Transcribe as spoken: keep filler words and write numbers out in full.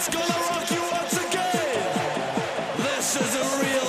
gonna rock you once again. This is a real